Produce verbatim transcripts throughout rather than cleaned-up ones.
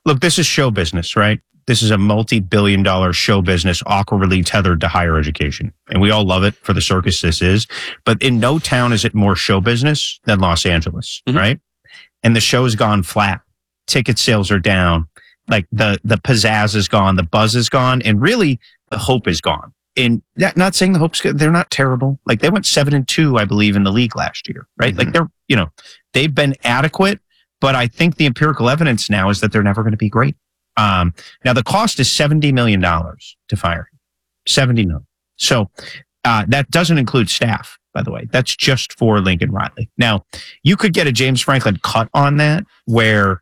look, this is show business, right? This is a multi-billion dollar show business awkwardly tethered to higher education. And we all love it for the circus this is. But in no town is it more show business than Los Angeles, mm-hmm. right? And the show's gone flat. Ticket sales are down. Like the, the pizzazz is gone. The buzz is gone. And really, the hope is gone. And that, not saying the Hope's good. They're not terrible. Like they went seven and two, I believe, in the league last year, right? Mm-hmm. Like they're, you know, they've been adequate. But I think the empirical evidence now is that they're never going to be great. Um, now the cost is seventy million dollars to fire him. seventy million dollars. So, uh, that doesn't include staff, by the way. That's just for Lincoln Riley. Now, you could get a James Franklin cut on that where,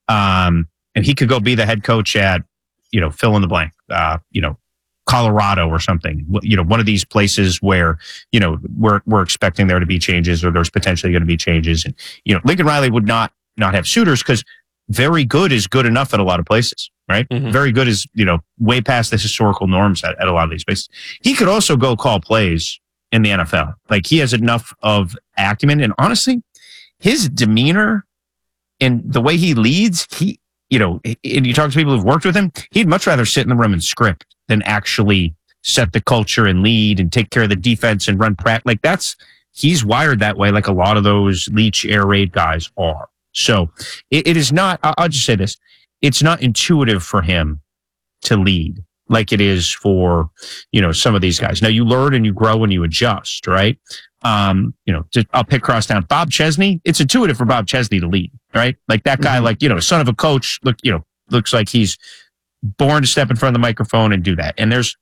um, and he could go be the head coach at, you know, fill in the blank, uh, you know, Colorado or something, you know, one of these places where, you know, we're, we're expecting there to be changes or there's potentially going to be changes. And, you know, Lincoln Riley would not, not have suitors because very good is good enough at a lot of places, right? Mm-hmm. Very good is, you know, way past the historical norms at, at a lot of these places. He could also go call plays in the N F L. Like he has enough of acumen. And honestly, his demeanor and the way he leads, he, you know, and you talk to people who've worked with him, he'd much rather sit in the room and script than actually set the culture and lead and take care of the defense and run practice. Like that's, he's wired that way. Like a lot of those Leach air raid guys are. So it, it is not, I'll just say this, it's not intuitive for him to lead like it is for, you know, some of these guys. Now you learn and you grow and you adjust, right? Um, you know, to, I'll pick crosstown. Bob Chesney, it's intuitive for Bob Chesney to lead, right? Like that guy, mm-hmm. like, you know, son of a coach, look, you know, looks like he's born to step in front of the microphone and do that. And there's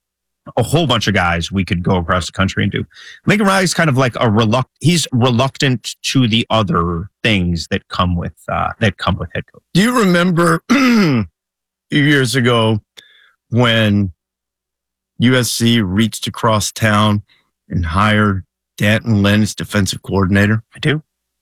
a whole bunch of guys we could go across the country and do. Lincoln Riley's kind of like a reluct. He's reluctant to the other things that come with uh, that come with head coach. Do you remember a few years ago when U S C reached across town and hired Danton Lynn as defensive coordinator? I do.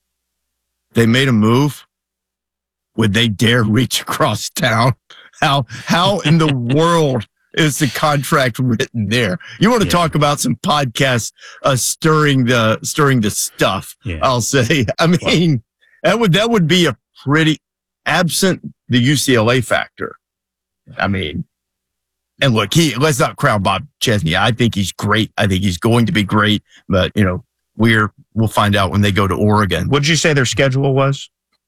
They made a move. Would they dare reach across town? How how in the world is the contract written there? You want to yeah. talk about some podcasts uh, stirring the stirring the stuff? Yeah. I'll say. I mean, well, that would that would be a pretty absent the U C L A factor. I mean, and look, he let's not crown Bob Chesney. I think he's great. I think he's going to be great. But you know, we're we'll find out when they go to Oregon. What did you say their schedule was?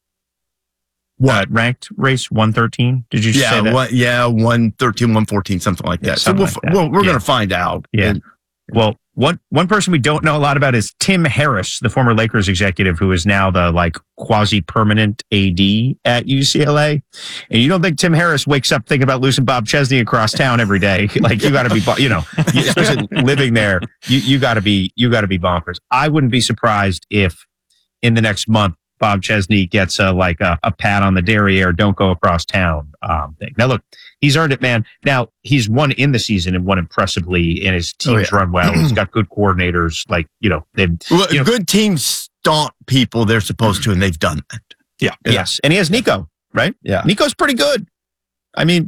What, ranked race one thirteen? Did you yeah, say that? One, yeah, one thirteen, one fourteen, something like that. Yeah, something so we'll, like that. We'll, we're yeah. going to find out. Yeah. And, well, one one person we don't know a lot about is Tim Harris, the former Lakers executive, who is now the like quasi-permanent A D at U C L A. And you don't think Tim Harris wakes up thinking about losing Bob Chesney across town every day? Like you got to be, you know, especially living there, you you got to be you got to be bonkers. I wouldn't be surprised if in the next month Bob Chesney gets a, like a, a pat on the derriere, don't go across town um, thing. Now, look, he's earned it, man. Now, he's won in the season and won impressively, and his teams oh, yeah. run well. He's got good coordinators. Like, you know, they've... Well, you know, good teams stomp people they're supposed to, and they've done that. Yeah. Yes. And he has Nico, right? Yeah. Nico's pretty good. I mean...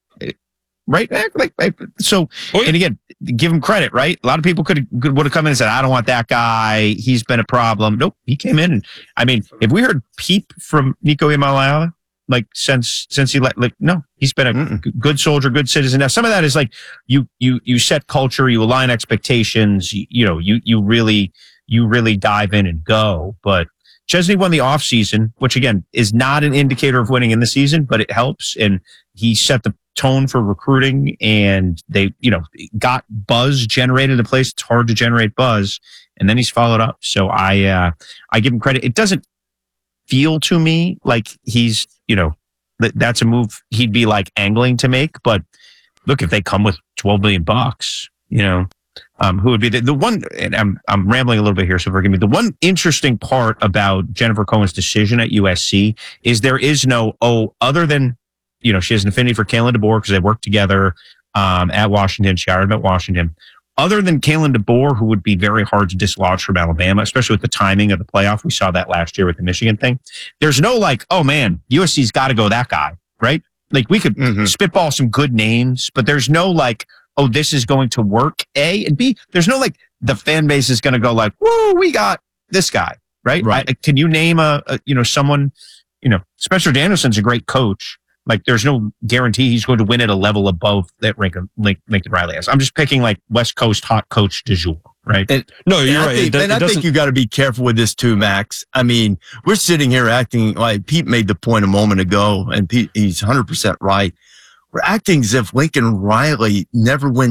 Right? Like, like, so, and again, give him credit, right? A lot of people could would have come in and said, I don't want that guy. He's been a problem. Nope. He came in. And I mean, if we heard peep from Nico Iamaleava, like since, since he let, like, no, he's been a Mm-mm. good soldier, good citizen. Now, some of that is like you, you, you set culture, you align expectations, you, you know, you, you really, you really dive in and go. But Chesney won the offseason, which again is not an indicator of winning in the season, but it helps. And he set the tone for recruiting, and they, you know, got buzz generated in a place it's hard to generate buzz, and then he's followed up. So I, uh, I give him credit. It doesn't feel to me like he's, you know, that that's a move he'd be like angling to make. But look, if they come with twelve million bucks, you know, um, who would be the, the one, and I'm, I'm rambling a little bit here, so forgive me. The one interesting part about Jennifer Cohen's decision at U S C is there is no, oh, other than, you know, she has an affinity for Kalen DeBoer because they worked together um, at Washington. She hired him at Washington. Other than Kalen DeBoer, who would be very hard to dislodge from Alabama, especially with the timing of the playoff. We saw that last year with the Michigan thing. There's no like, oh man, U S C's got to go that guy, right? Like we could mm-hmm. spitball some good names, but there's no like, oh, this is going to work, A. And B, there's no like the fan base is going to go like, whoa, we got this guy, right? Right. I, can you name a, a, you know, someone, you know, Spencer Danielson's a great coach. Like, there's no guarantee he's going to win at a level above that Lincoln, Lincoln Riley has. I'm just picking like West Coast hot coach du jour, right? And, No, you're and I right. think, It do- and it I think doesn't- you got to be careful with this too, Max. I mean, we're sitting here acting like Pete made the point a moment ago, and Pete, he's one hundred percent right. We're acting as if Lincoln Riley never wins